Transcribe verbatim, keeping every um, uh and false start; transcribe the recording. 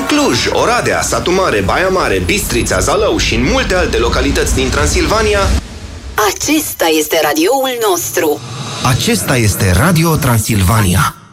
Cluj, Oradea, Satu Mare, Baia Mare, Bistrița, Zalău și în multe alte localități din Transilvania. Acesta este radioul nostru. Acesta este Radio Transilvania.